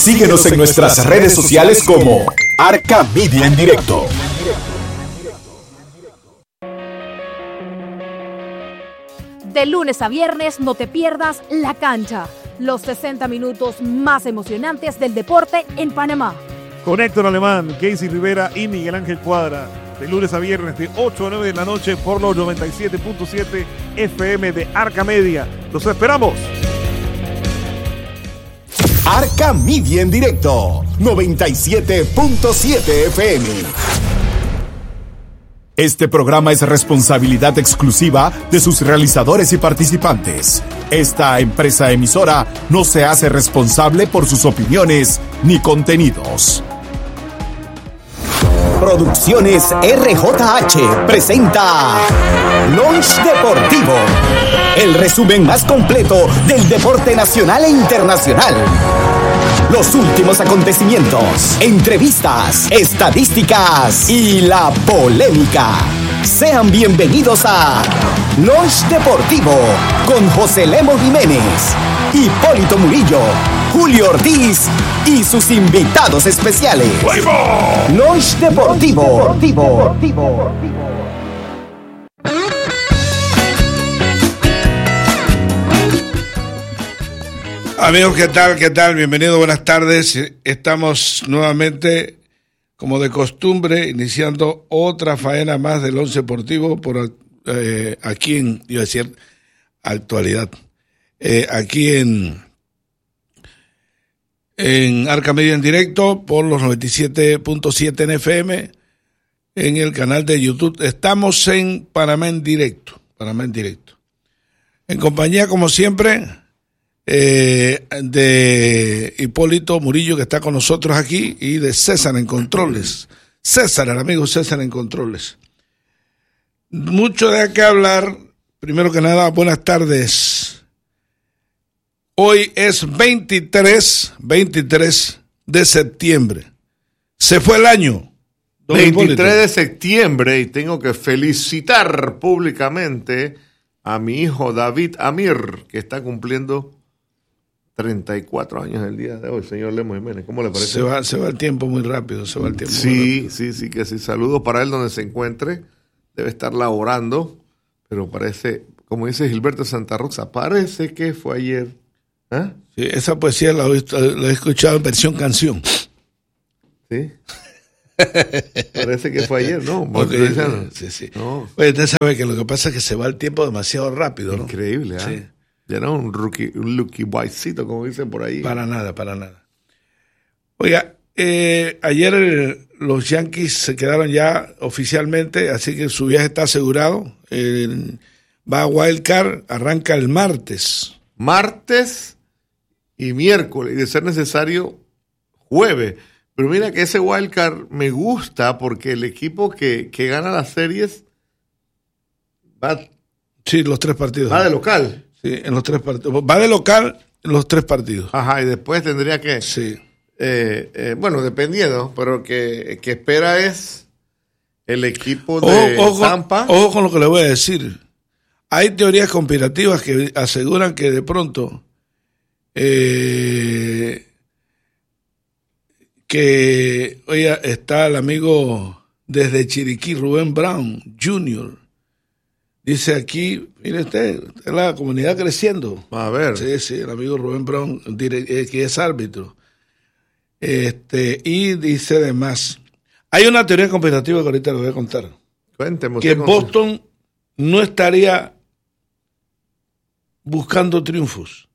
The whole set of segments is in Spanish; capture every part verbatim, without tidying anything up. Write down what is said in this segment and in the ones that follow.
Síguenos en nuestras redes sociales como Arca Media en Directo. De lunes a viernes no te pierdas La Cancha, los sesenta minutos más emocionantes del deporte en Panamá. Con Héctor Alemán, Casey Rivera y Miguel Ángel Cuadra. De lunes a viernes de ocho a nueve de la noche por los noventa y siete punto siete F M de Arca Media. ¡Los esperamos! Arca Media en Directo, noventa y siete punto siete F M. Este programa es responsabilidad exclusiva de sus realizadores y participantes. Esta empresa emisora no se hace responsable por sus opiniones ni contenidos. Producciones R J H presenta Lunch Deportivo, el resumen más completo del deporte nacional e internacional. Los últimos acontecimientos, entrevistas, estadísticas y la polémica. Sean bienvenidos a Lunch Deportivo con José Lemo Jiménez, Hipólito Murillo, Julio Ortiz y sus invitados especiales. Lunch Deportivo. Deportivo. Deportivo. Amigos, ¿qué tal? ¿Qué tal? Bienvenidos, buenas tardes. Estamos nuevamente, como de costumbre, iniciando otra faena más del Once Deportivo por eh, aquí en, iba a decir, actualidad. Eh, aquí en, en Arca Media en Directo por los noventa y siete punto siete en F M, en el canal de YouTube. Estamos en Panamá en Directo, Panamá en Directo. En compañía, como siempre, Eh, de Hipólito Murillo, que está con nosotros aquí, y de César en Controles. César, el amigo César en Controles. Mucho de qué hablar. Primero que nada, buenas tardes. Hoy es veintitrés de septiembre. Se fue el año. veintitrés de septiembre, y tengo que felicitar públicamente a mi hijo David Amir, que está cumpliendo treinta y cuatro años el día de hoy, señor Lemo Jiménez. ¿Cómo le parece? Se va, se va el tiempo muy rápido, se va el tiempo sí, muy rápido. Sí, sí, que sí. Saludos para él donde se encuentre. Debe estar laborando, pero parece, como dice Gilberto Santa Rosa, parece que fue ayer. ¿Ah? Sí, esa poesía la, la he escuchado en versión canción. Sí. Parece que fue ayer, ¿no? Okay, sí, sí. No. Oye, usted sabe que lo que pasa es que se va el tiempo demasiado rápido, ¿no? Increíble, ¿ah? ¿eh? Sí. Ya no un rookie, un lucky boycito, como dicen por ahí. Para nada, para nada. Oiga, eh, ayer el, los Yankees se quedaron ya oficialmente, así que su viaje está asegurado. El, va a Wild Card, arranca el martes. Martes y miércoles, y de ser necesario, jueves. Pero mira que ese Wild Card me gusta porque el equipo que, que gana las series va... Sí, los tres partidos. Va de local. Sí, en los tres partidos. Va de local en los tres partidos. Ajá, y después tendría que... Sí. Eh, eh, bueno, dependiendo, pero que, que espera es el equipo de ojo, ojo, Tampa. Ojo con lo que le voy a decir. Hay teorías conspirativas que aseguran que de pronto eh, que oiga, está el amigo desde Chiriquí, Rubén Brown junior Dice aquí, mire usted, es la comunidad creciendo. A ver. Sí, sí, el amigo Rubén Brown, que es árbitro. Este, y dice además, hay una teoría conspirativa que ahorita le voy a contar. Cuénteme. Que Boston no estaría buscando triunfos.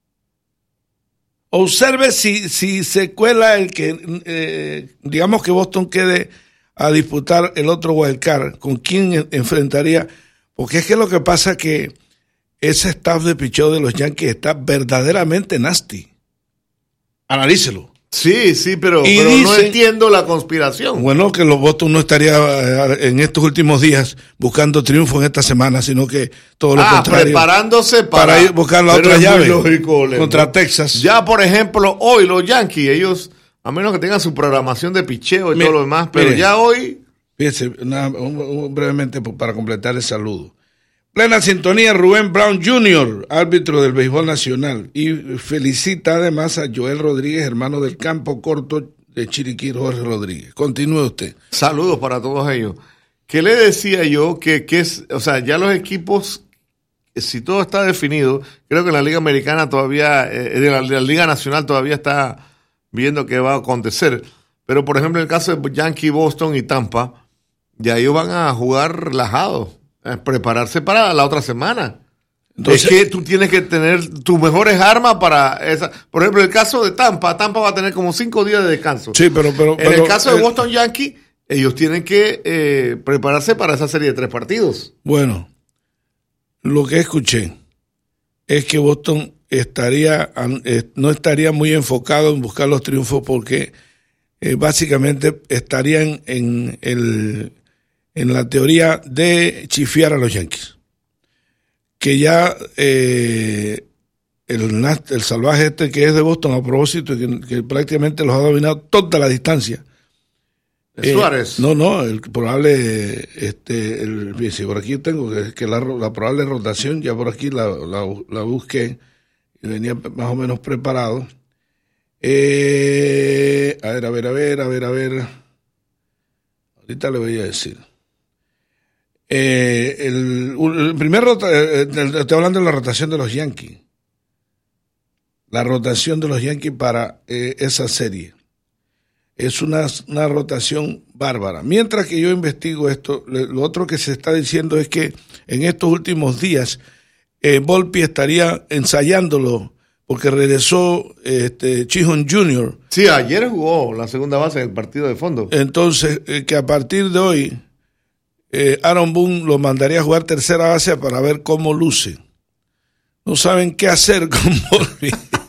Observe si, si se cuela el que, eh, digamos que Boston quede a disputar el otro wild card, ¿con quién enfrentaría? Porque es que lo que pasa es que ese staff de picheo de los Yankees está verdaderamente nasty. Analícelo. Sí, sí, pero, pero dice, no entiendo la conspiración. Bueno, que los Boston no estaría en estos últimos días buscando triunfo en esta semana, sino que todo lo ah, contrario. preparándose para, para ir a buscar la otra llave lógico, contra Texas. Ya, por ejemplo, hoy los Yankees, ellos, a menos que tengan su programación de picheo y mire, todo lo demás, pero mire, ya hoy... Fíjense, una, un, un, brevemente para completar el saludo. Plena sintonía, Rubén Brown junior, árbitro del béisbol nacional. Y felicita además a Joel Rodríguez, hermano del campo corto de Chiriquí, Jorge Rodríguez. Continúe usted. Saludos para todos ellos. ¿Qué le decía yo? Que, que es, o sea, ya los equipos, si todo está definido, creo que la Liga Americana todavía, eh, la, la Liga Nacional todavía está viendo qué va a acontecer. Pero, por ejemplo, en el caso de Yankee, Boston y Tampa, ya ellos van a jugar relajados. Prepararse para la otra semana. Entonces, es que tú tienes que tener tus mejores armas para esa. Por ejemplo, el caso de Tampa, Tampa va a tener como cinco días de descanso. Sí, pero, pero en pero, el caso de eh, Boston Yankees, ellos tienen que eh, prepararse para esa serie de tres partidos. Bueno, lo que escuché es que Boston estaría no estaría muy enfocado en buscar los triunfos porque eh, básicamente estarían en el en la teoría de chifiar a los Yankees, que ya eh, el, el salvaje este que es de Boston a propósito, que, que prácticamente los ha dominado toda la distancia. Eh, Suárez. No, no, el probable, este, el, si por aquí tengo que, que la, la probable rotación, ya por aquí la, la, la busqué y venía más o menos preparado. Eh, a ver, a ver, a ver, a ver, a ver. Ahorita le voy a decir. Eh, el, el primer rota, eh, estoy hablando de la rotación de los Yankees. La rotación de los Yankees para eh, esa serie. Es una, una rotación bárbara. Mientras que yo investigo esto, lo otro que se está diciendo es que en estos últimos días eh, Volpi estaría ensayándolo porque regresó este, Chihon junior Sí, ayer jugó la segunda base del partido de fondo. Entonces, eh, que a partir de hoy eh, Aaron Boone lo mandaría a jugar tercera base para ver cómo luce. No saben qué hacer con Volpi.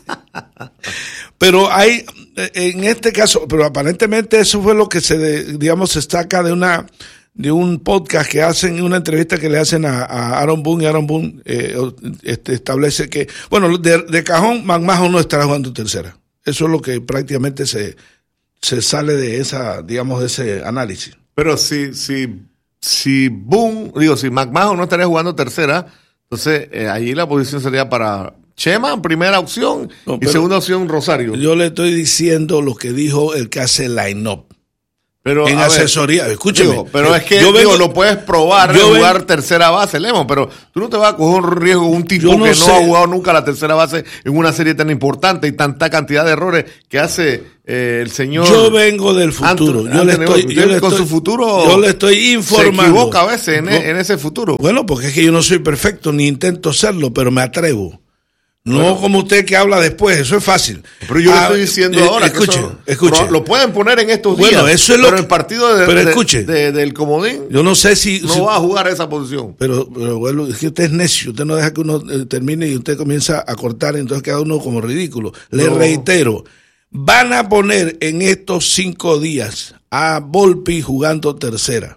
Pero hay, en este caso, pero aparentemente eso fue lo que se, digamos, se destaca de una, de un podcast que hacen, una entrevista que le hacen a, a Aaron Boone, y Aaron Boone eh, este, establece que, bueno, de, de cajón, McMahon no estará jugando tercera. Eso es lo que prácticamente se, se sale de esa, digamos, de ese análisis. Pero si, si, si Boone, digo, si McMahon no estaría jugando tercera, entonces eh, allí la posición sería para Chema, primera opción, no, y segunda opción Rosario. Yo le estoy diciendo lo que dijo el que hace line-up. Pero, en asesoría, ver, escúcheme. Digo, pero es que yo digo, lo puedes probar de jugar ven, tercera base, Lemon, pero tú no te vas a coger un riesgo un tipo no que sé. no ha jugado nunca la tercera base en una serie tan importante y tanta cantidad de errores que hace eh, el señor. Yo vengo del futuro. Anthony, yo, le estoy, yo, le con estoy, su futuro yo le estoy informando. Se equivoca a veces en, no, en ese futuro. Bueno, porque es que yo no soy perfecto ni intento serlo, pero me atrevo. No bueno, como usted que habla después, eso es fácil. Pero yo ah, le estoy diciendo eh, ahora escuche, que eso, escuche. Lo pueden poner en estos días. Bueno, eso es lo pero que, el partido de, pero de, escuche, de, de, del comodín yo no sé si no si, va a jugar esa posición. Pero, pero bueno, es que usted es necio, usted no deja que uno eh, termine y usted comienza a cortar, entonces queda uno como ridículo. Le no. reitero, van a poner en estos cinco días a Volpi jugando tercera.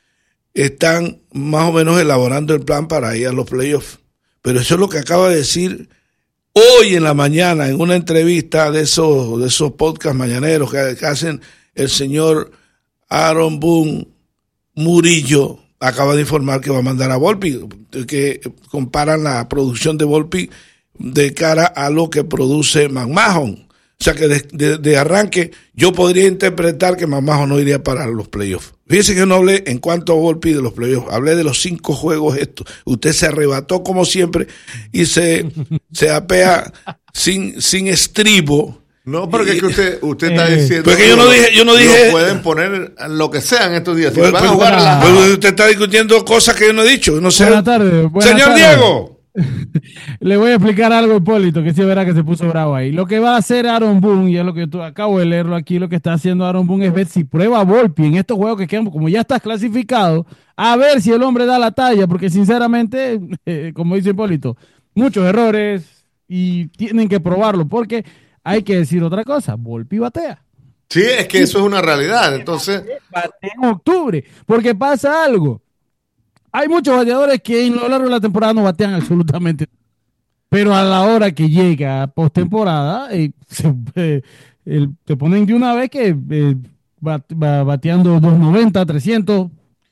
Están más o menos elaborando el plan para ir a los playoffs. Pero eso es lo que acaba de decir hoy en la mañana, en una entrevista de esos, de esos podcasts mañaneros que, que hacen el señor Aaron Boone Murillo, acaba de informar que va a mandar a Volpi, que comparan la producción de Volpi de cara a lo que produce McMahon. O sea que de, de, de arranque yo podría interpretar que McMahon no iría para los playoffs. Fíjense que no hablé en cuanto a Volpi de los playoffs, hablé de los cinco juegos estos. Usted se arrebató como siempre y se, se apea sin, sin estribo. No, porque es que usted, usted está diciendo porque que yo no dije, yo no dije. Pueden poner lo que sea en estos días. Si pues, van pues, a jugar la... pues usted está discutiendo cosas que yo no he dicho. No sé. Buenas tardes. Buenas Señor tardes. Diego. Le voy a explicar algo a Hipólito, que sí es verdad que se puso bravo ahí. Lo que va a hacer Aaron Boone, y es lo que yo acabo de leerlo aquí, lo que está haciendo Aaron Boone es ver si prueba Volpi en estos juegos que quedan, como ya estás clasificado, a ver si el hombre da la talla, porque sinceramente, eh, como dice Hipólito, muchos errores y tienen que probarlo, porque hay que decir otra cosa, Volpi batea. Sí, es que eso es una realidad, entonces... Batea en octubre, porque pasa algo. Hay muchos bateadores que en lo largo de la temporada no batean absolutamente, pero a la hora que llega postemporada eh, eh, te ponen de una vez que eh, bat, va bateando doscientos noventa, trescientos,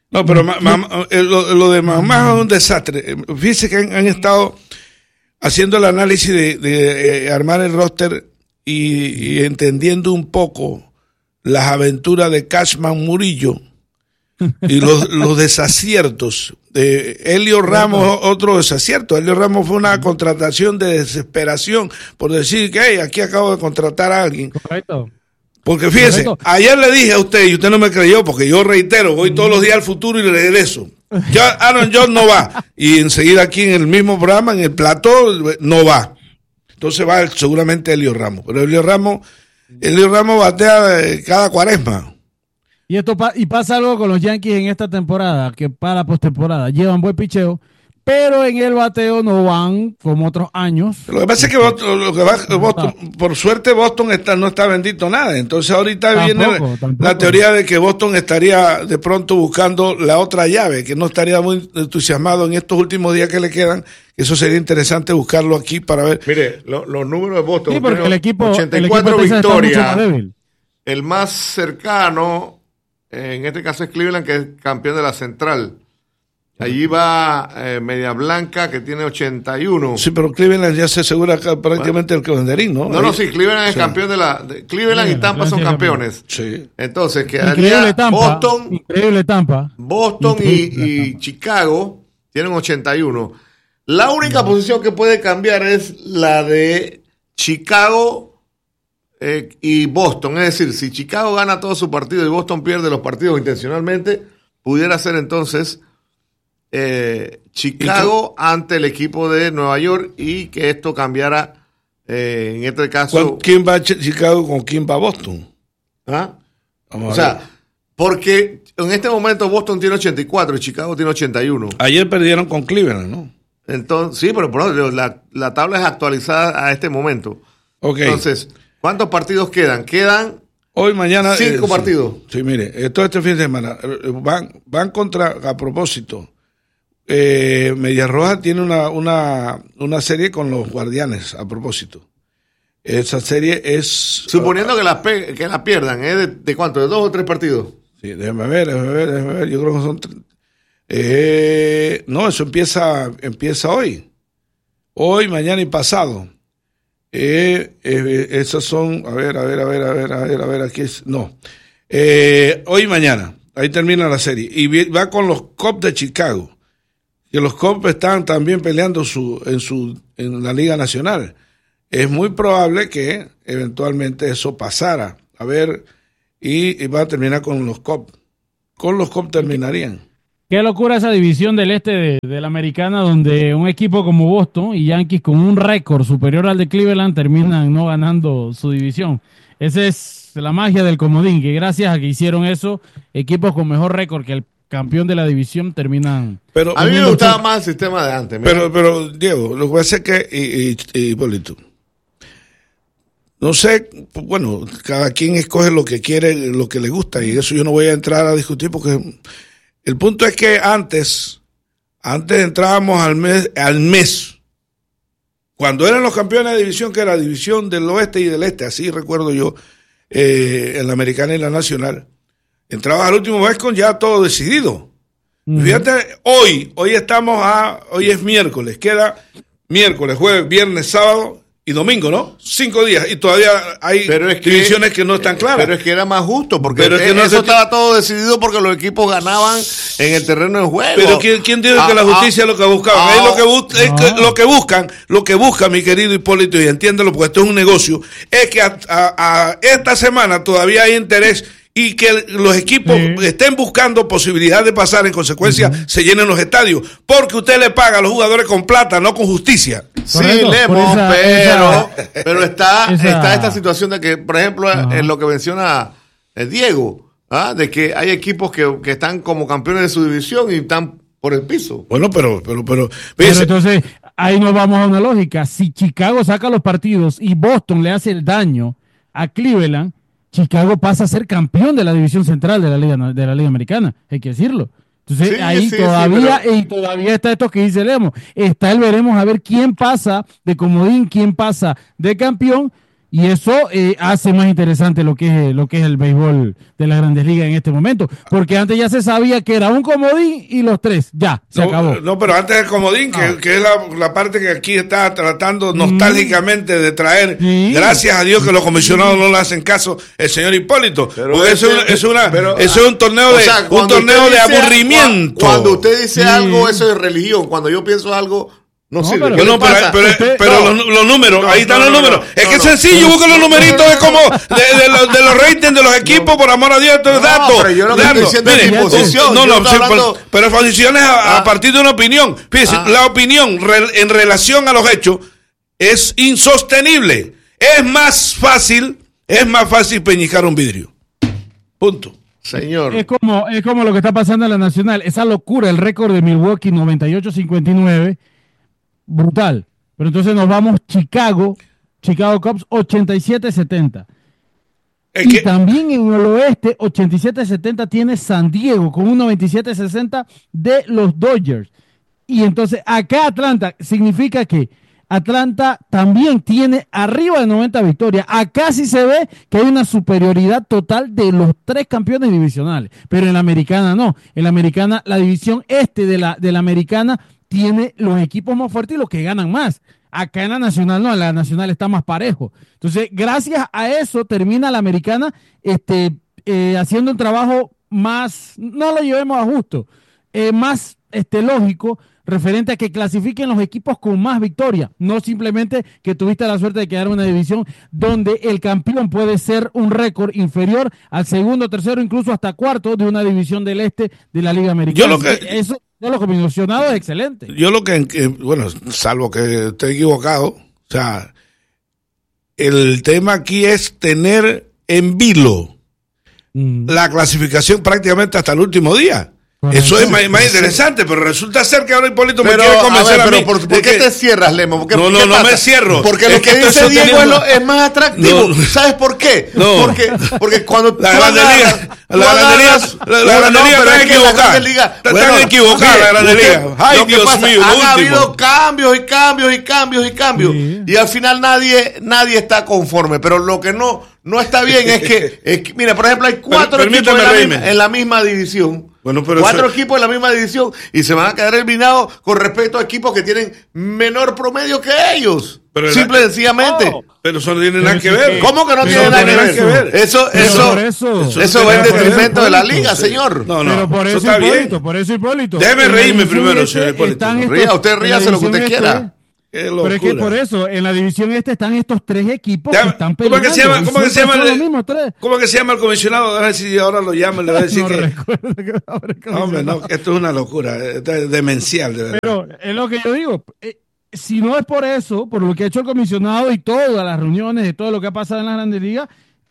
No, pero ma, ma, lo, lo de Mamá es un desastre. Fíjense que han, han estado haciendo el análisis de, de eh, armar el roster y, y entendiendo un poco las aventuras de Cashman Murillo y los, los desaciertos. De Helio Ramos, otro desacierto. Helio Ramos fue una contratación de desesperación por decir que hey, aquí acabo de contratar a alguien. Correcto. Porque fíjese, Correcto. Ayer le dije a usted y usted no me creyó porque yo reitero, voy todos los días al futuro y le regreso. Ya Aaron George no va y enseguida aquí en el mismo programa, en el plató, no va. Entonces va seguramente Helio Ramos. Pero Helio Ramos, Helio Ramos batea cada cuaresma. Y esto pa- y pasa algo con los Yankees en esta temporada, que para la postemporada llevan buen picheo, pero en el bateo no van como otros años. Lo que pasa es que Boston, lo que va, Boston, por suerte Boston está, no está bendito nada. Entonces ahorita tampoco, viene tampoco. La teoría de que Boston estaría de pronto buscando la otra llave, que no estaría muy entusiasmado en estos últimos días que le quedan. Eso sería interesante buscarlo aquí para ver. Mire, lo, los números de Boston. Sí, porque el equipo, ochenta y cuatro el equipo victorias. El más cercano, en este caso es Cleveland, que es campeón de la Central. Allí va eh, Media Blanca, que tiene ochenta y uno. Sí, pero Cleveland ya se asegura prácticamente bueno. el calendarín, ¿no? No, no, sí, Cleveland es sí. campeón de la... De, Cleveland sí, y Tampa son campeones. Sí. Entonces, quedaría Tampa, Boston... Increíble Tampa. Boston y, y Chicago tienen ochenta y uno. La única no. posición que puede cambiar es la de Chicago eh, y Boston. Es decir, si Chicago gana todo su partido y Boston pierde los partidos intencionalmente, pudiera ser entonces... Eh, Chicago ante el equipo de Nueva York y que esto cambiara eh, en este caso. ¿Quién va a Chicago con quién va a Boston? ¿Ah? O sea, porque en este momento Boston tiene ochenta y cuatro y Chicago tiene ochenta y uno. Ayer perdieron con Cleveland, ¿no? Entonces, sí, pero por la, la tabla es actualizada a este momento. Okay. Entonces, ¿cuántos partidos quedan? Quedan hoy, mañana. Cinco eh, partidos. Sí, sí, mire, todo este fin de semana van, van contra, a propósito. Eh, Medias Rojas tiene una, una, una serie con los Guardianes, a propósito. Esa serie es... Suponiendo uh, que, la pe- que la pierdan, ¿eh? ¿De, ¿De cuánto? ¿De dos o tres partidos? Sí, déjame ver, déjame ver, déjame ver. Yo creo que son... Tre- eh, no, eso empieza, empieza hoy. Hoy, mañana y pasado. Eh, eh, esas son... A ver, a ver, a ver, a ver, a ver, a ver, aquí es... No. Eh, hoy y mañana. Ahí termina la serie. Y va con los Cubs de Chicago. Que los Cubs están también peleando su, en, su, en la Liga Nacional. Es muy probable que eventualmente eso pasara. A ver, y, y va a terminar con los Cubs. Con los Cubs terminarían. Qué locura esa división del este de, de la americana, donde un equipo como Boston y Yankees con un récord superior al de Cleveland terminan no ganando su división. Esa es la magia del comodín, que gracias a que hicieron eso, equipos con mejor récord que el campeón de la división terminan. Pero a mí me gustaba más el sistema de antes. Mira. Pero, pero Diego, lo que pasa es que, y, y, y Hipólito, no sé, bueno, cada quien escoge lo que quiere, lo que le gusta, y eso yo no voy a entrar a discutir porque el punto es que antes, antes entrábamos al mes, al mes, cuando eran los campeones de división, que era la división del oeste y del este, así recuerdo yo, eh, en la americana y la nacional. Entrabas al último mes con ya todo decidido. Uh-huh. Fíjate, hoy, hoy estamos a, hoy es miércoles, queda miércoles, jueves, viernes, sábado y domingo, ¿no? Cinco días y todavía hay pero es que, divisiones que no están claras. Pero es que era más justo, porque pero es que eso no se... estaba todo decidido porque los equipos ganaban en el terreno de juego. Pero ¿quién, quién dijo ah, que la justicia ah, es lo que buscaban? Ah, es lo que, bus- es que, lo que buscan, lo que buscan, mi querido Hipólito, y entiéndelo porque esto es un negocio, es que a, a, a esta semana todavía hay interés y que los equipos sí. estén buscando posibilidad de pasar, en consecuencia uh-huh. se llenen los estadios, porque usted le paga a los jugadores con plata, no con justicia. Sí, Lemo, esa, pero, esa, pero está, esa... está esta situación de que, por ejemplo, uh-huh. en lo que menciona Diego, ¿ah? de que hay equipos que, que están como campeones de su división y están por el piso. Bueno, pero, pero, pero, pero entonces ahí nos vamos a una lógica. Si Chicago saca los partidos y Boston le hace el daño a Cleveland, Chicago pasa a ser campeón de la división central de la Liga, de la Liga Americana, hay que decirlo. Entonces, sí, ahí sí, todavía, sí, pero... y todavía está esto que dice Lemo, está el veremos a ver quién pasa de comodín, quién pasa de campeón, Y eso eh, hace más interesante lo que es lo que es el béisbol de las Grandes Ligas en este momento, porque antes ya se sabía que era un comodín y los tres, ya, se no, acabó. No, pero antes del comodín, que, ah. que es la, la parte que aquí está tratando nostálgicamente de traer, sí. Gracias a Dios que los comisionados sí. no le hacen caso el señor Hipólito, pero porque eso es, una, es, pero, eso es un torneo de, sea, un torneo de aburrimiento. Cuando, cuando usted dice sí. algo, eso es religión, cuando yo pienso algo... No, no sirve. Pero, no, pero, pero, usted, pero no, los, los números, no, ahí están no, los números. No, no, es que es no, sencillo, busca los numeritos de como de, de, los, de los ratings de los equipos, por amor a Dios, estos no, datos. Pero yo no estoy diciendo es mi posición. No, no, sí, hablando... pero, pero posiciones a, ah. a partir de una opinión. Fíjense, ah. la opinión re, en relación a los hechos es insostenible. Es más fácil, es más fácil peñicar un vidrio. Punto. Señor. Es como, es como lo que está pasando en la Nacional. Esa locura, el récord de Milwaukee noventa y ocho cincuenta y nueve. Brutal. Pero entonces nos vamos Chicago, Chicago Cubs ochenta y siete setenta. Y que... también en el oeste ochenta y siete setenta tiene San Diego con un noventa y siete sesenta de los Dodgers. Y entonces acá Atlanta significa que Atlanta también tiene arriba de noventa victorias. Acá sí se ve que hay una superioridad total de los tres campeones divisionales. Pero en la americana no. En la americana, la división este de la, de la americana tiene los equipos más fuertes y los que ganan más. Acá en la nacional no, en la nacional está más parejo. Entonces, gracias a eso termina la americana este, eh, haciendo un trabajo más, no lo llevemos a justo, eh, más este, lógico, referente a que clasifiquen los equipos con más victoria, no simplemente que tuviste la suerte de quedar en una división donde el campeón puede ser un récord inferior al segundo, tercero, incluso hasta cuarto de una división del este de la Liga Americana. Yo lo que... Eso de los comisionados es excelente. Yo lo que, eh, bueno, salvo que esté equivocado, o sea, el tema aquí es tener en vilo mm. la clasificación prácticamente hasta el último día. Bueno, eso es más, más interesante, pero resulta ser que ahora Hipólito pero, me quiere convencer a, ver, a mí. ¿Por, ¿por qué que... te cierras, Lemo? ¿Por qué, no, no, ¿qué no me cierro. Porque lo es que, que dice Diego es, lo, es más atractivo. No. ¿Sabes por qué? No. Porque, porque cuando la grandería, la grandería, la grandería está equivocada. Están equivocadas la grandería. Ay, Dios mío. Han habido cambios y cambios y cambios y cambios. Sí. Y al final nadie, nadie está conforme. Pero lo que no, no está bien es que, es que, mira, por ejemplo, hay cuatro pero, equipos en la, misma, en la misma división. Bueno, pero cuatro eso... equipos en la misma división y se van a quedar eliminados con respecto a equipos que tienen menor promedio que ellos. Pero simple y sencillamente. No, pero eso no tiene nada que ver. ¿Cómo que no tiene nada que ver? que ver? Eso, eso, eso, eso, eso va en detrimento de la liga, señor. No, no. Pero por eso, eso está Hipólito, bien. Por eso Hipólito. Déjeme reírme primero, señor Hipólito. Ría, usted ríase lo que usted quiera. Pero es que por eso, en la división este están estos tres equipos ya, que están peleando. ¿Cómo que se llama, ¿cómo que se llama, el, ¿cómo que se llama el comisionado? A ver si ahora lo llaman, le va a decir no que... que hombre, no, esto es una locura, esto es demencial. De verdad. Pero es lo que yo digo, eh, si no es por eso, por lo que ha hecho el comisionado y todas las reuniones, y todo lo que ha pasado en las Grandes Ligas,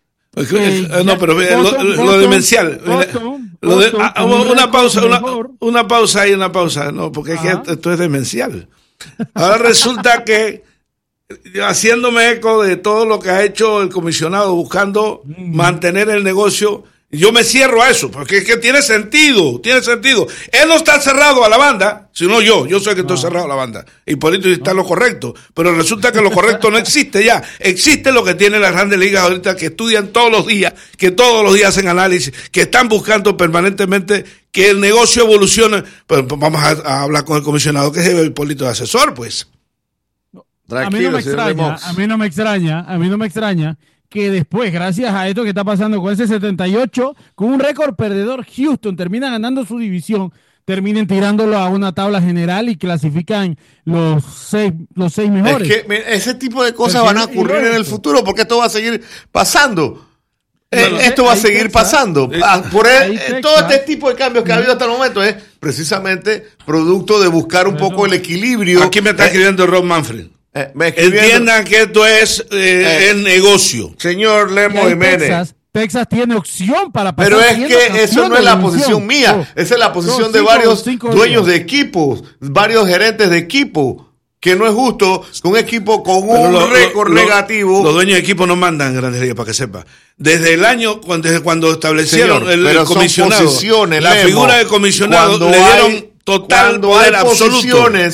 Eh, no, pero Boston, lo, Boston, lo demencial. Boston, lo de, Boston, ah, una pausa, una, una pausa y una pausa. No, porque es que esto es demencial. Ahora resulta que, haciéndome eco de todo lo que ha hecho el comisionado buscando mm. mantener el negocio, yo me cierro a eso, porque es que tiene sentido, tiene sentido. Él no está cerrado a la banda, sino yo, yo soy que estoy no. cerrado a la banda. Hipólito está en lo correcto, pero resulta que lo correcto no existe ya. Existe lo que tienen las grandes ligas ahorita, que estudian todos los días, que todos los días hacen análisis, que están buscando permanentemente que el negocio evolucione. Pues vamos a, a hablar con el comisionado, que es el Hipólito de asesor, pues. Tranquilo, a mí no me extraña, a mí no me extraña, a mí no me extraña que después, gracias a esto que está pasando con ese setenta y ocho, con un récord perdedor, Houston termina ganando su división, terminen tirándolo a una tabla general y clasifican los seis, los seis mejores. Es que ese tipo de cosas van a ocurrir en el futuro, porque esto va a seguir pasando. Bueno, esto va a seguir Texas, pasando. Por el, todo este tipo de cambios que ha habido hasta el momento es precisamente producto de buscar un poco el equilibrio. Aquí me está escribiendo Rob Manfred. Eh, Entiendan que esto es eh, eh, el negocio. Señor Lemo Jiménez. Texas, Texas tiene opción para pasar. Pero es que eso no es la posición mía. Oh, esa es la posición de cinco, varios dueños días. de equipos, varios gerentes de equipo. Que no es justo que un equipo con un lo, récord lo, negativo. Los dueños de equipo no mandan en Grandes Ligas, para que sepa. Desde el año, cuando, desde cuando establecieron Señor, el, el comisionado, la Lemo, figura del comisionado le dieron hay, total poder absoluto.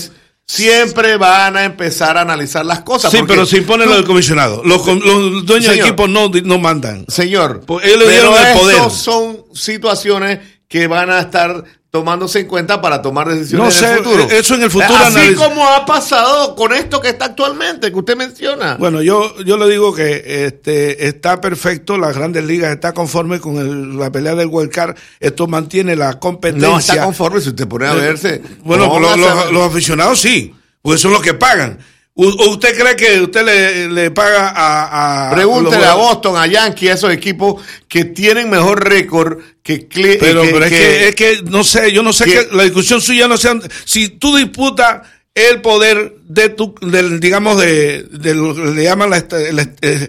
siempre van a empezar a analizar las cosas. Sí, pero se impone lo del comisionado. Los, los dueños señor, de equipo no, no mandan. Señor, pues ellos le dieron el poder. Esas son situaciones que van a estar tomándose en cuenta para tomar decisiones no en sé, el futuro. Eso en el futuro. Así analiz... como ha pasado con esto que está actualmente, que usted menciona. Bueno, yo yo le digo que este está perfecto, las Grandes Ligas está conforme con el, la pelea del Wild Card, esto mantiene la competencia. No está conforme, si usted pone a verse. Bueno, no, los, los, los aficionados sí, porque son los que pagan. ¿O usted cree que usted le, le paga a... a Pregúntele a Boston, a Yankees, a esos equipos que tienen mejor récord que... que pero, que, pero es, que, que, es que, no sé, yo no sé que, que la discusión suya no sea... Si tú disputas el poder de tu, del, digamos, de, de lo que le llaman la, la,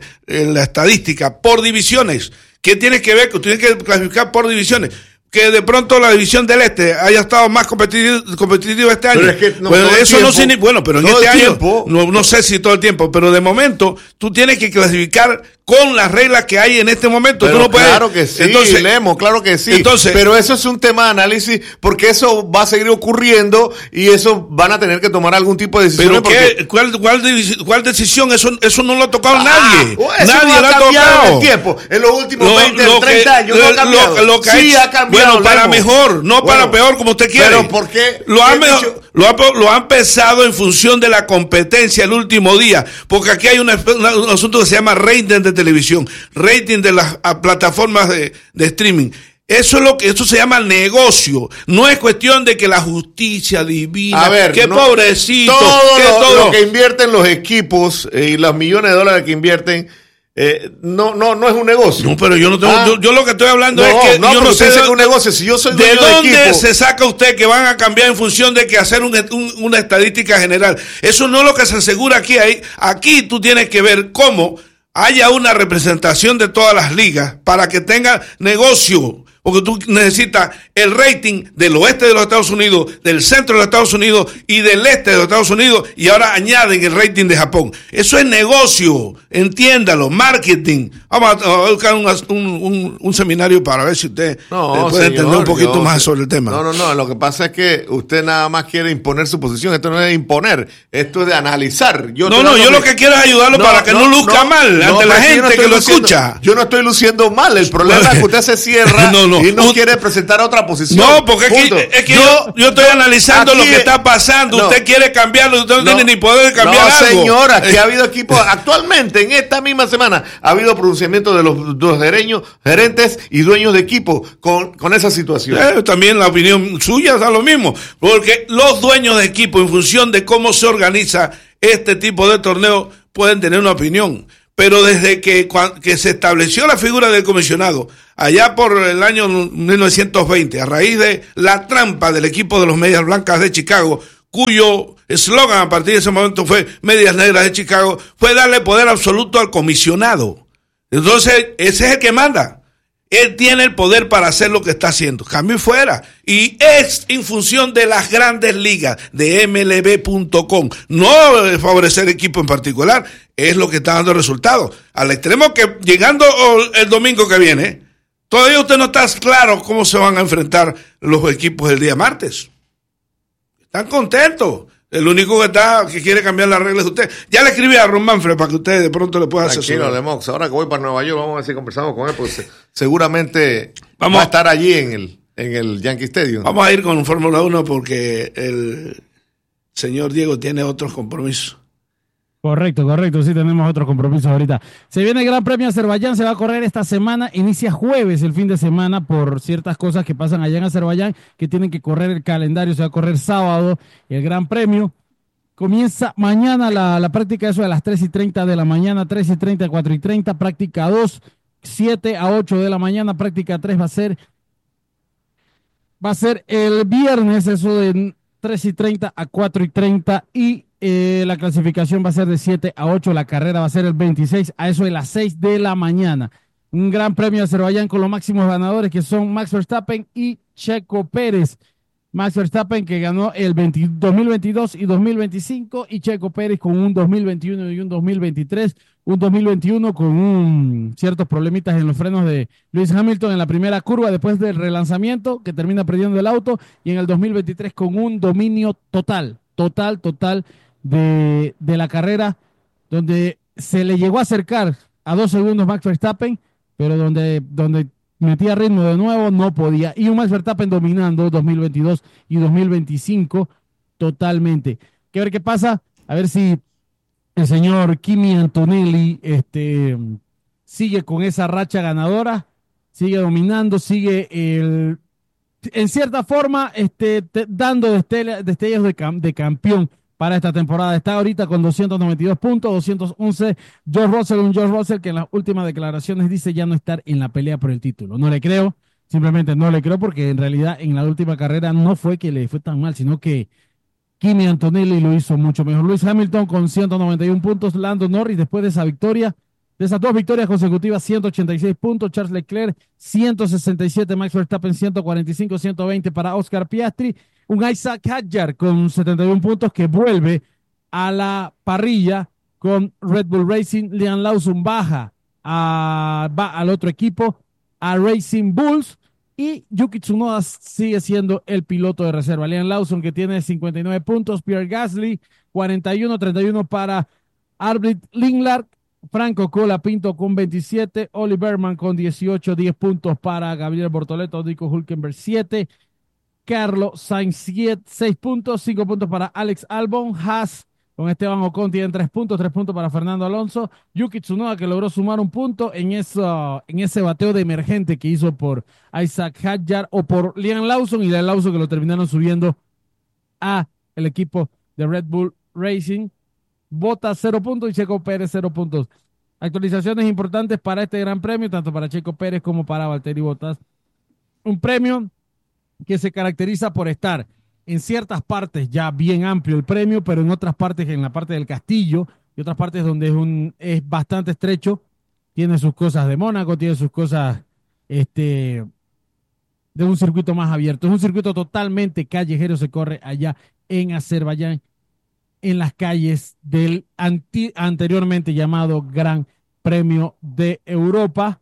la estadística por divisiones, ¿qué tiene que ver? Que usted tiene que clasificar por divisiones. Que de pronto la división del este haya estado más competitivo, competitivo este año. Pero es que no, bueno, eso tiempo, no significa, bueno, pero en este año, tiempo, no, no sé si todo el tiempo, pero de momento tú tienes que clasificar con las reglas que hay en este momento. Pero tú no puedes, claro que sí, entonces, Lemo, claro que sí. Entonces, pero eso es un tema de análisis, porque eso va a seguir ocurriendo y eso van a tener que tomar algún tipo de decisión. ¿Pero qué? ¿Cuál, cuál, cuál decisión? Eso, eso no lo ha tocado ah, nadie. Eso nadie no lo ha ha cambiado tocado. en el tiempo. En los últimos lo, veinte, lo treinta que, años no ha cambiado. Lo, lo que sí ha, ha cambiado. Bueno, para Lemo. mejor, no bueno, para peor, como usted quiere. Pero ¿por qué? Lo han, mejor, lo, ha, lo han pesado en función de la competencia el último día. Porque aquí hay una, una, un asunto que se llama rating de televisión, rating de las a plataformas de, de streaming. Eso es lo que eso se llama negocio. No es cuestión de que la justicia divina, a ver, que no, pobrecito, todo, que lo, todo lo que invierten los equipos eh, y los millones de dólares que invierten eh, no no no es un negocio. No, pero yo no tengo, ah, yo, yo lo que estoy hablando no, es que no, yo no sé de, que un negocio. Si yo soy de dónde de equipo, se saca usted que van a cambiar en función de que hacer un, un, una estadística general. Eso no es lo que se asegura aquí. Ahí, aquí tú tienes que ver cómo haya una representación de todas las ligas para que tenga negocio, porque tú necesitas el rating del oeste de los Estados Unidos, del centro de los Estados Unidos y del este de los Estados Unidos, y ahora añaden el rating de Japón. Eso es negocio, entiéndalo, marketing. Vamos a buscar un, un, un, un seminario para ver si usted no, puede señor, entender un poquito yo, más sobre el tema. No, no, no, lo que pasa es que usted nada más quiere imponer su posición. Esto no es de imponer, esto es de analizar. Yo no, no, yo que... lo que quiero es ayudarlo no, para que no, no luzca no, mal no, ante la gente no que lo luciendo, escucha. Yo no estoy luciendo mal, el problema es que usted se cierra no, no, y no un... quiere presentar otra posición. No, porque es que, es que yo, yo estoy analizando lo que está pasando. No, usted quiere cambiarlo, usted no, no tiene ni poder de cambiar no, algo. Señora, aquí ha habido equipos, actualmente, en esta misma semana, ha habido pronunciamiento de los, de los dereños, gerentes y dueños de equipo con, con esa situación. Eh, también la opinión suya da lo mismo, porque los dueños de equipo, en función de cómo se organiza este tipo de torneo, pueden tener una opinión. Pero desde que, que se estableció la figura del comisionado, allá por el año mil novecientos veinte, a raíz de la trampa del equipo de los Medias Blancas de Chicago, cuyo eslogan a partir de ese momento fue Medias Negras de Chicago, fue darle poder absoluto al comisionado. Entonces, ese es el que manda. Él tiene el poder para hacer lo que está haciendo. Cambio y fuera. Y es en función de las grandes ligas de M L B punto com. No favorecer equipo en particular. Es lo que está dando resultados. Al extremo que llegando el domingo que viene, todavía usted no está claro cómo se van a enfrentar los equipos el día martes. Están contentos. El único que está que quiere cambiar las reglas es usted. Ya le escribí a Ron Manfred para que usted de pronto le pueda asesorar. Tranquilo, Lemox. Ahora que voy para Nueva York, vamos a ver si conversamos con él, porque seguramente vamos va a estar allí en el, en el Yankee Stadium. Vamos a ir con Fórmula uno porque el señor Diego tiene otros compromisos. Correcto, correcto, sí tenemos otros compromisos ahorita. Se viene el Gran Premio Azerbaiyán, se va a correr esta semana, inicia jueves el fin de semana por ciertas cosas que pasan allá en Azerbaiyán, que tienen que correr el calendario, se va a correr sábado el Gran Premio. Comienza mañana la, la práctica, eso de las tres y treinta de la mañana, tres y treinta, cuatro y treinta, práctica dos, siete a ocho de la mañana, práctica tres va a ser, va a ser el viernes, eso de tres y treinta a cuatro y treinta y Eh, la clasificación va a ser de siete a ocho, la carrera va a ser el veintiséis a eso de las seis de la mañana. Un gran premio de Azerbaiyán con los máximos ganadores que son Max Verstappen y Checo Pérez. Max Verstappen que ganó el veinte, dos mil veintidós y dos mil veinticinco y Checo Pérez con un dos mil veintiuno y un dos mil veintitrés, un dos mil veintiuno con un, ciertos problemitas en los frenos de Lewis Hamilton en la primera curva después del relanzamiento que termina perdiendo el auto y en el dos mil veintitrés con un dominio total total, total de, de la carrera, donde se le llegó a acercar a dos segundos Max Verstappen, pero donde, donde metía ritmo de nuevo, no podía. Y un Max Verstappen dominando dos mil veintidós y dos mil veinticinco totalmente. Que ver qué pasa, a ver si el señor Kimi Antonelli este, sigue con esa racha ganadora, sigue dominando, sigue el, en cierta forma este, te, dando destellos de, cam, de campeón para esta temporada. Está ahorita con doscientos noventa y dos puntos, doscientos once. George Russell, un George Russell que en las últimas declaraciones dice ya no estar en la pelea por el título. No le creo, simplemente no le creo, porque en realidad en la última carrera no fue que le fue tan mal, sino que Kimi Antonelli lo hizo mucho mejor. Lewis Hamilton con ciento noventa y uno puntos. Lando Norris, después de esa victoria, de esas dos victorias consecutivas, ciento ochenta y seis puntos. Charles Leclerc, ciento sesenta y siete. Max Verstappen, ciento cuarenta y cinco, ciento veinte para Oscar Piastri. Un Isaac Hadjar con setenta y uno puntos que vuelve a la parrilla con Red Bull Racing. Liam Lawson baja a, va al otro equipo, a Racing Bulls. Y Yuki Tsunoda sigue siendo el piloto de reserva. Liam Lawson, que tiene cincuenta y nueve puntos. Pierre Gasly, cuarenta y uno, treinta y uno para Albert Lindlar. Franco Colapinto con veintisiete. Oli Berman con dieciocho, diez puntos para Gabriel Bortoleto. Nico Hülkenberg, siete. Carlos Sainz, seis puntos. cinco puntos para Alex Albon. Haas con Esteban Ocon tienen tres puntos. tres puntos para Fernando Alonso. Yuki Tsunoda, que logró sumar un punto en, eso, en ese bateo de emergente que hizo por Isaac Hadjar o por Liam Lawson, y Liam Lawson que lo terminaron subiendo a el equipo de Red Bull Racing. Bottas cero puntos y Checo Pérez cero puntos. Actualizaciones importantes para este gran premio, tanto para Checo Pérez como para Valtteri Bottas. Un premio que se caracteriza por estar en ciertas partes ya bien amplio el premio, pero en otras partes, en la parte del castillo y otras partes donde es, un, es bastante estrecho, tiene sus cosas de Mónaco, tiene sus cosas este, de un circuito más abierto. Es un circuito totalmente callejero, se corre allá en Azerbaiyán, en las calles del anti, anteriormente llamado Gran Premio de Europa.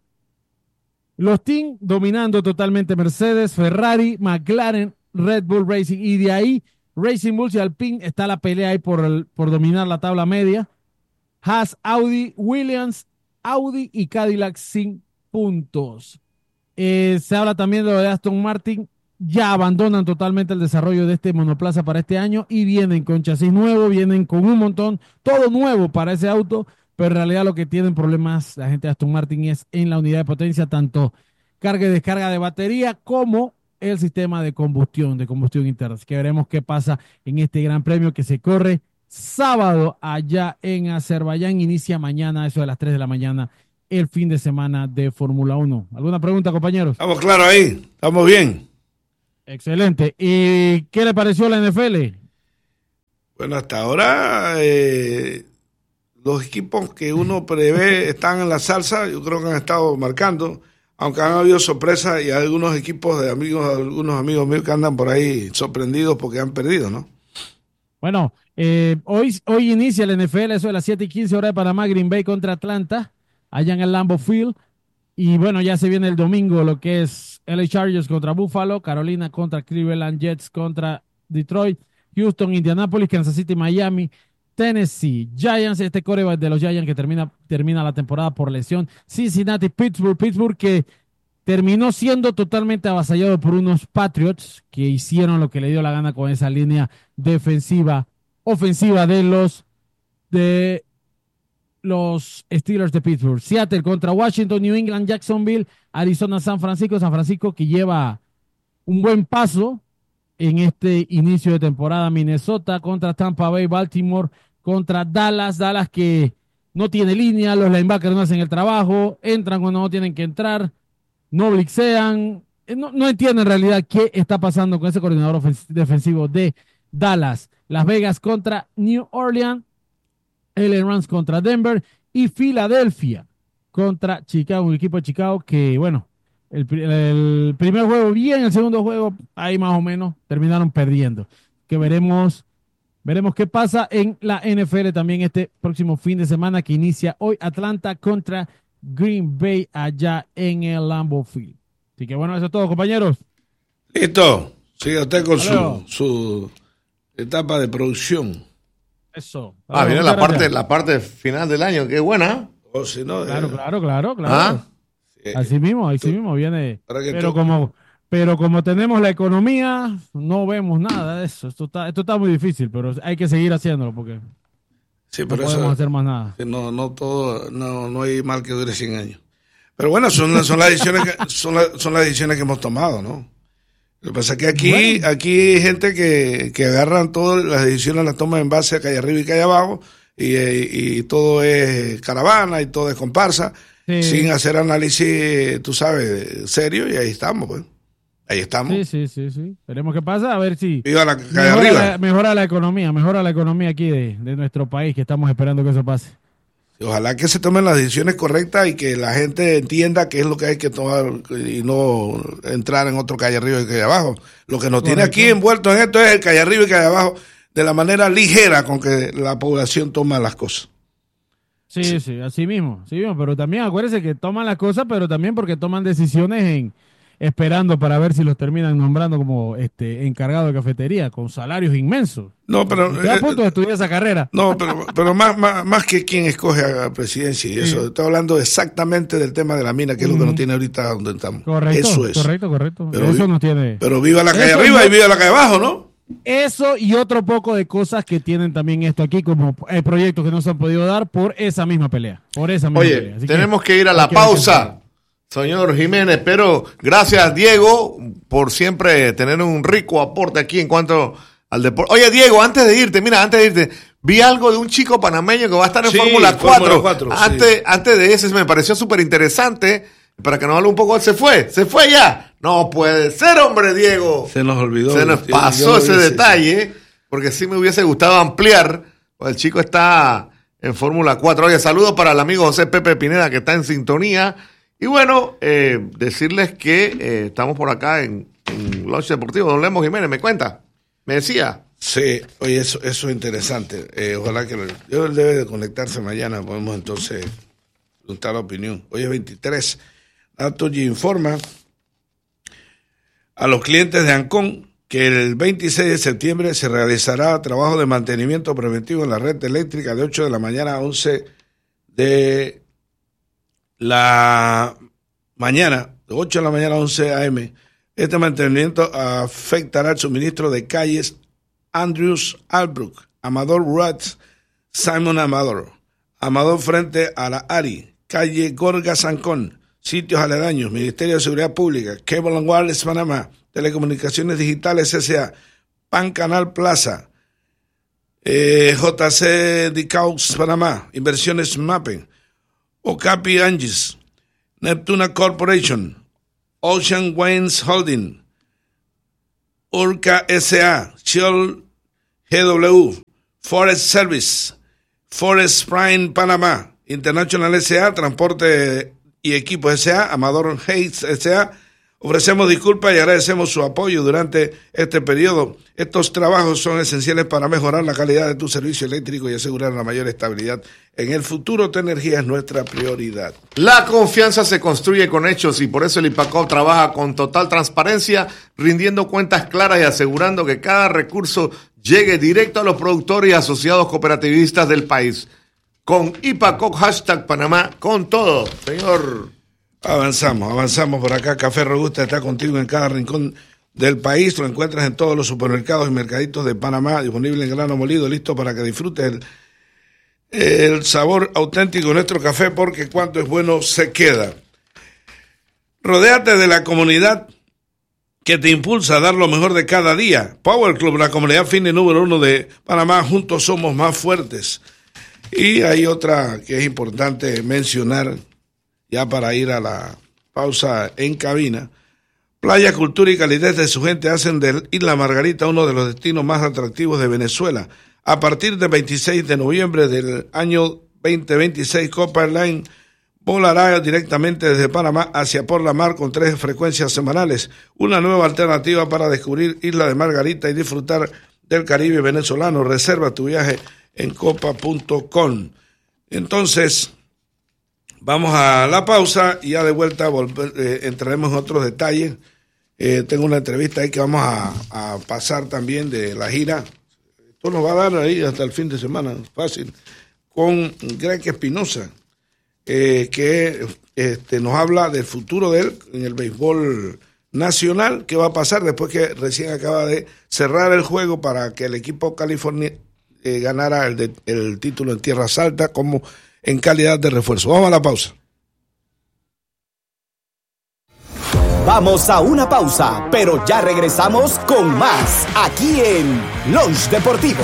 Los teams dominando totalmente Mercedes, Ferrari, McLaren, Red Bull Racing, y de ahí Racing Bulls y Alpine está la pelea ahí por, el, por dominar la tabla media. Haas, Audi, Williams, Audi y Cadillac sin puntos. Eh, se habla también de lo de Aston Martin. Ya abandonan totalmente el desarrollo de este monoplaza para este año y vienen con chasis nuevo, vienen con un montón, todo nuevo para ese auto, pero en realidad lo que tienen problemas la gente de Aston Martin es en la unidad de potencia, tanto carga y descarga de batería como el sistema de combustión, de combustión interna. Así que veremos qué pasa en este gran premio que se corre sábado allá en Azerbaiyán. Inicia mañana, eso de las tres de la mañana, el fin de semana de Fórmula uno. ¿Alguna pregunta, compañeros? Estamos claros ahí, estamos bien. Excelente. ¿Y qué le pareció la N F L? Bueno, hasta ahora eh, los equipos que uno prevé están en la salsa, yo creo que han estado marcando, aunque han habido sorpresas y hay algunos equipos de amigos, algunos amigos míos que andan por ahí sorprendidos porque han perdido, ¿no? Bueno, eh, hoy, hoy inicia la N F L, eso de las siete y quince hora de Panamá, Green Bay contra Atlanta, allá en el Lambeau Field. Y bueno, ya se viene el domingo lo que es L A Chargers contra Buffalo, Carolina contra Cleveland, Jets contra Detroit, Houston, Indianapolis, Kansas City, Miami, Tennessee, Giants, este coreback de los Giants que termina, termina la temporada por lesión, Cincinnati, Pittsburgh, Pittsburgh que terminó siendo totalmente avasallado por unos Patriots que hicieron lo que le dio la gana con esa línea defensiva, ofensiva de los de los Steelers de Pittsburgh. Seattle contra Washington, New England, Jacksonville, Arizona, San Francisco, San Francisco que lleva un buen paso en este inicio de temporada. Minnesota contra Tampa Bay, Baltimore contra Dallas, Dallas que no tiene línea, los linebackers no hacen el trabajo, entran cuando no tienen que entrar, no blitzean, no, no entienden en realidad qué está pasando con ese coordinador defensivo de Dallas. Las Vegas contra New Orleans, L A Rams contra Denver y Filadelfia contra Chicago, un equipo de Chicago que, bueno, el, el primer juego bien, el segundo juego ahí más o menos terminaron perdiendo. Que veremos, veremos qué pasa en la N F L también este próximo fin de semana que inicia hoy, Atlanta contra Green Bay allá en el Lambeau Field. Así que bueno, eso es todo, compañeros. Listo. Siga usted con su, su etapa de producción. Eso. Ah, viene la parte, la parte final del año, qué buena. O si no, Claro, eh, claro, claro, claro. ¿Ah? eh, Así mismo, así tú- mismo viene. para que Pero tú- como, pero como tenemos la economía, no vemos nada de eso. Esto está, esto está muy difícil, pero hay que seguir haciéndolo porque sí, no pero podemos eso, hacer más nada. que no, no todo, no, no hay mal que dure cien años. Pero bueno, son, son las decisiones que, son, la- son las decisiones que hemos tomado, ¿no? Lo que pasa es que aquí, Bueno. aquí hay gente que, que agarran todas las decisiones, las toman en base a calle arriba y calle abajo, y, eh, y todo es caravana y todo es comparsa, Sí. sin hacer análisis, tú sabes, serio, y ahí estamos, pues. Ahí estamos. Sí, sí, sí, sí. Veremos qué pasa, a ver si Viva la calle mejora arriba. la, mejora la economía, mejora la economía aquí de, de nuestro país, que estamos esperando que eso pase. Ojalá que se tomen las decisiones correctas y que la gente entienda qué es lo que hay que tomar y no entrar en otro calle arriba y calle abajo. Lo que nos tiene Correcto. aquí envuelto en esto es el calle arriba y calle abajo de la manera ligera con que la población toma las cosas. Sí, sí, así mismo, así mismo, pero también acuérdense que toman las cosas, pero también porque toman decisiones en esperando para ver si los terminan nombrando como este encargado de cafetería con salarios inmensos. No, pero Estoy a punto de estudiar esa carrera. no, pero, pero más, más, más que quien escoge a la presidencia y eso, estoy hablando exactamente del tema de la mina, que es lo que nos tiene ahorita donde estamos. Correcto, Eso es. correcto, correcto. Pero eso vi- nos tiene. Pero viva la calle Eso arriba no- y viva la calle abajo, ¿no? Eso y otro poco de cosas que tienen también esto aquí, como eh, proyectos que no se han podido dar por esa misma pelea. Por esa misma Oye, pelea. Así tenemos que, ir a hay la que ver qué pausa, señor Jiménez, pero gracias, Diego, por siempre tener un rico aporte aquí en cuanto al deporte. Oye, Diego, antes de irte, mira, antes de irte, vi algo de un chico panameño que va a estar en Sí, Fórmula Fórmula cuatro. cuatro, sí. Antes, antes de ese me pareció súper interesante, para que nos hable un poco, se fue, se fue ya. No puede ser, hombre, Diego. Se nos olvidó. Se nos Yo- yo pasó lo ese hice. detalle, porque sí me hubiese gustado ampliar. Pues el chico está en Fórmula cuatro. Oye, saludos para el amigo José Pepe Pineda, que está en sintonía. Y bueno, eh, decirles que eh, estamos por acá en, en Lunch Deportivo. Don Lemos Jiménez, ¿me cuenta? Me decía. Sí, oye, eso, eso es interesante. Eh, ojalá que yo él debe de conectarse mañana. Podemos entonces preguntar la opinión. Hoy es veintitrés. Naturgy informa a los clientes de Ancon que el veintiséis de septiembre se realizará trabajo de mantenimiento preventivo en la red eléctrica de ocho de la mañana a once de la mañana, de ocho de la mañana a once a eme. Este mantenimiento afectará el suministro de calles Andrews Albrook, Amador Ruats, Simon Amador, Amador frente a la ARI, calle Gorga Sancón, sitios aledaños, Ministerio de Seguridad Pública, Cable and Wireless Panamá, Telecomunicaciones Digitales S A, Pan Canal Plaza, eh, J C Dicaus Panamá, Inversiones Mapping, Okapi Angis, Neptuna Corporation, Ocean Winds Holding, Urca S A, Shell G W, Forest Service, Forest Prime Panamá, International S A, Transporte y Equipos S A, Amador Hayes S A. Ofrecemos disculpas y agradecemos su apoyo durante este periodo. Estos trabajos son esenciales para mejorar la calidad de tu servicio eléctrico y asegurar una mayor estabilidad. En el futuro, tu energía es nuestra prioridad. La confianza se construye con hechos y por eso el IPACOP trabaja con total transparencia, rindiendo cuentas claras y asegurando que cada recurso llegue directo a los productores y asociados cooperativistas del país. Con IPACOP, hashtag Panamá, con todo, señor. Avanzamos, avanzamos por acá. Café Robusta está contigo en cada rincón del país. Lo encuentras en todos los supermercados y mercaditos de Panamá, disponible en grano molido, listo para que disfrutes el, el sabor auténtico de nuestro café, porque cuanto es bueno se queda. Rodéate de la comunidad que te impulsa a dar lo mejor de cada día. Power Club, la comunidad fitness número uno de Panamá. Juntos somos más fuertes. Y hay otra que es importante mencionar, ya para ir a la pausa en cabina. Playa, cultura y calidez de su gente hacen de Isla Margarita uno de los destinos más atractivos de Venezuela. A partir del veintiséis de noviembre del año veinte veintiséis, Copa Airlines volará directamente desde Panamá hacia por la mar con tres frecuencias semanales. Una nueva alternativa para descubrir Isla de Margarita y disfrutar del Caribe venezolano. Reserva tu viaje en copa punto com. Entonces, vamos a la pausa y ya de vuelta volver, eh, entraremos en otros detalles. Eh, tengo una entrevista ahí que vamos a, a pasar también de la gira. Esto nos va a dar ahí hasta el fin de semana, fácil, con Greg Espinosa, eh, que este, nos habla del futuro de él en el béisbol nacional, qué va a pasar después que recién acaba de cerrar el juego para que el equipo California eh, ganara el, de, el título en Tierras Altas como en calidad de refuerzo. Vamos a la pausa. Vamos a una pausa, pero ya regresamos con más aquí en Lunch Deportivo.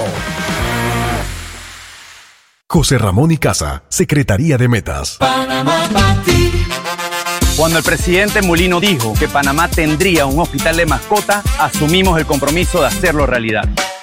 José Ramón y Casa, Secretaría de Metas. Panamá para ti. Cuando el presidente Mulino dijo que Panamá tendría un hospital de mascota, asumimos el compromiso de hacerlo realidad.